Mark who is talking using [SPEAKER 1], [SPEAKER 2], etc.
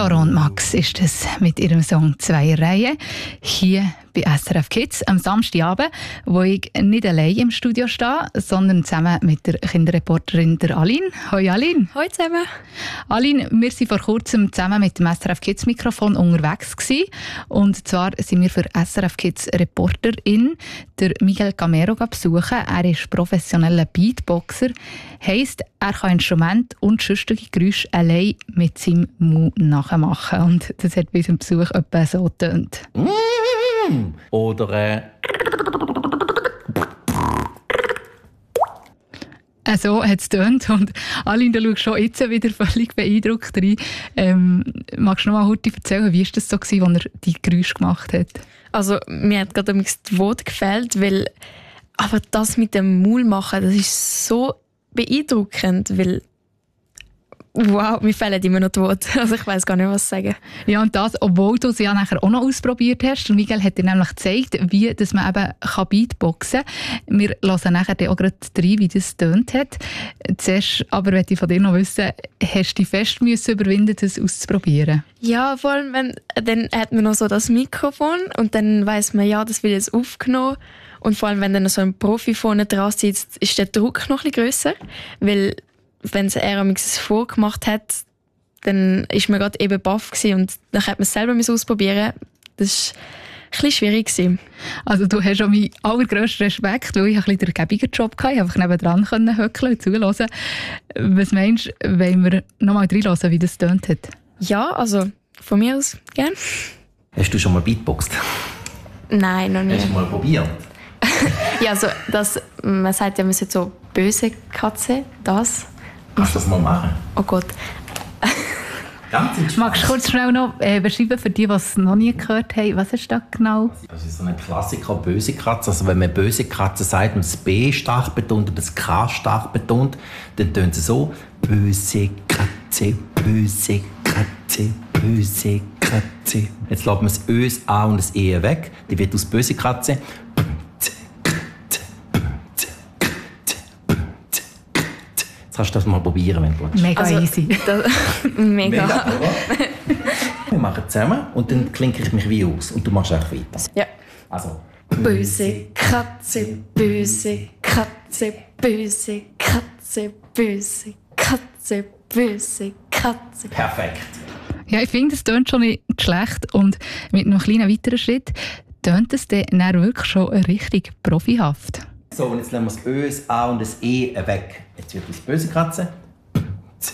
[SPEAKER 1] Laurent und Max ist es mit ihrem Song «Zweierreihe» hier bei SRF Kids am Samstagabend, wo ich nicht allein im Studio stehe, sondern zusammen mit der Kinderreporterin der Aline. Hoi Aline.
[SPEAKER 2] Hoi zusammen.
[SPEAKER 1] Aline, wir waren vor kurzem zusammen mit dem SRF Kids Mikrofon unterwegs gewesen. Und zwar sind wir für SRF Kids Reporterin der Miguel Camero besuchen. Er ist professioneller Beatboxer. Heisst, er kann Instrumente und sonstige Geräusche allein mit seinem Mund nachmachen. Und das hat bei unserem Besuch etwa so getönt.
[SPEAKER 3] Oder
[SPEAKER 1] So hat es getönt. Und Aline, du schaust schon jetzt wieder völlig beeindruckt rein. Magst du noch mal kurz erzählen, wie war das so, als er die Geräusche gemacht hat?
[SPEAKER 2] Also, mir hat gerade das Wort gefällt, weil aber das mit dem Maul machen, das ist so beeindruckend, weil wow, mir fehlen immer noch die Worte. Also ich weiss gar nicht, was sagen.
[SPEAKER 1] Ja, und das, obwohl du es ja nachher auch noch ausprobiert hast. Und Miguel hat dir nämlich gezeigt, wie dass man eben Beatboxen kann. Wir hören nachher auch gerade rein, wie das getönt hat. Zuerst aber möchte ich von dir noch wissen, hast du dich fest überwinden, das auszuprobieren?
[SPEAKER 2] Ja, vor allem, dann hat man noch so das Mikrofon und dann weiss man, ja, das wird jetzt aufgenommen. Und vor allem, wenn dann so ein Profi vorne dran sitzt, ist der Druck noch ein bisschen grösser, weil wenn es er vorgemacht hat, dann ist man gerade eben baff gewesen und dann hat man es selber ausprobieren. Das war ein bisschen schwierig gewesen.
[SPEAKER 1] Also du hast auch meinen allergrössten Respekt, weil ich ein bisschen den ergebenen Job hatte. Ich konnte einfach nebendran hockeln und zuhören. Was meinst du, wenn wir noch mal reinhören, wie das getönt hat?
[SPEAKER 2] Ja, also von mir aus gerne.
[SPEAKER 3] Hast du schon mal Beatboxt?
[SPEAKER 2] Nein, noch nicht.
[SPEAKER 3] Hast du mal probiert?
[SPEAKER 2] Ja, also man sagt ja, man sollte so böse Katze, das.
[SPEAKER 3] Kannst du das mal machen?
[SPEAKER 2] Oh Gott.
[SPEAKER 3] Ganz entspannt.
[SPEAKER 1] Magst du kurz schnell noch beschreiben für die, die es noch nie gehört haben? Was ist das genau?
[SPEAKER 3] Das ist so ein Klassiker, böse Katze. Also wenn man böse Katze sagt und das B stark betont und das K stark betont, dann tönt es so: böse Katze, böse Katze, böse Katze. Jetzt lassen wir das Ö, das A und das E weg. Die wird aus böse Katze. Jetzt kannst du das mal probieren, wenn du willst.
[SPEAKER 1] Mega easy.
[SPEAKER 2] Mega.
[SPEAKER 3] Oder? Wir machen zusammen und dann klinke ich mich wie aus und du machst einfach weiter.
[SPEAKER 2] Ja.
[SPEAKER 3] Also.
[SPEAKER 2] Böse Katze, böse Katze, böse Katze, böse Katze, böse Katze.
[SPEAKER 3] Perfekt.
[SPEAKER 1] Ja, ich finde, es tönt schon nicht schlecht. Und mit einem kleinen weiteren Schritt tönt es dann wirklich schon richtig profihaft.
[SPEAKER 3] So, und jetzt nehmen wir das Ö, das A und das E weg. Jetzt wird das böse Katze.